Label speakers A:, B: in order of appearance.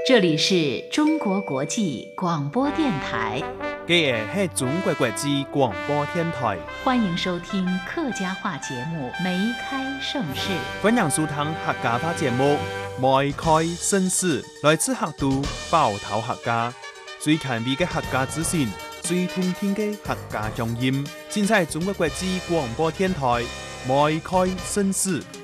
A: 这里是中国国际广播电台，
B: 这是中国国际广播电台，
A: 欢迎收听客家话节目《梅开盛世》。
B: 欢迎收听客家话节目《梅开盛世》，来自客都包头客家，最前卫的客家资讯，最通天的客家乡音，尽在中国国际广播电台《梅开盛世》。